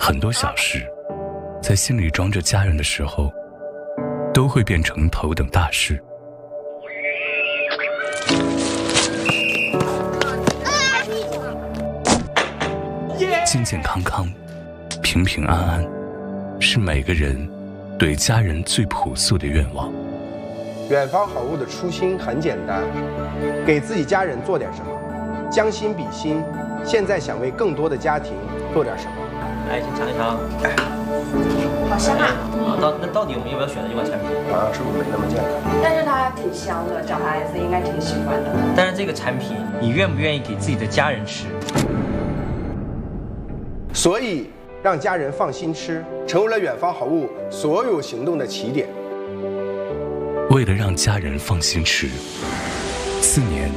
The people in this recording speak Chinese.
很多小事，在心里装着家人的时候，都会变成头等大事。健健康康，平平安安，是每个人对家人最朴素的愿望。 远方好物的初心很简单，给自己家人做点什么，将心比心，现在想为更多的家庭做点什么。 来，先尝一尝。 好香啊！ 那到底我们要不要选择这款产品？ 好像是不是没那么健康？ 但是它挺香的，小孩子应该挺喜欢的。 但是这个产品，你愿不愿意给自己的家人吃？ 所以让家人放心吃，成为了远方好物所有行动的起点。 为了让家人放心吃，4年